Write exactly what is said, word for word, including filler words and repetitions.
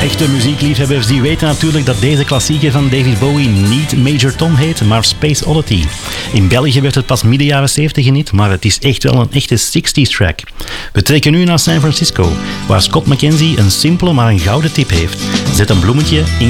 Echte muziekliefhebbers die weten natuurlijk dat deze klassieker van David Bowie niet Major Tom heet, maar Space Oddity. In België werd het pas midden jaren zeventig geniet, maar het is echt wel een echte zestig's track. We trekken nu naar San Francisco, waar Scott McKenzie een simpele maar een gouden tip heeft. Zet een bloemetje in